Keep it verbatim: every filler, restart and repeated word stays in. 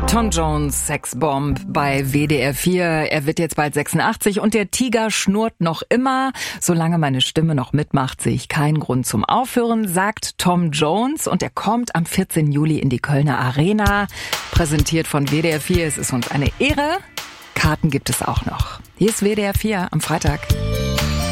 Tom Jones, Sexbomb bei W D R vier. Er wird jetzt bald sechsundachtzig und der Tiger schnurrt noch immer. Solange meine Stimme noch mitmacht, sehe ich keinen Grund zum Aufhören, sagt Tom Jones. Und er kommt am vierzehnten Juli in die Kölner Arena. Präsentiert von W D R vier. Es ist uns eine Ehre. Karten gibt es auch noch. Hier ist W D R vier am Freitag.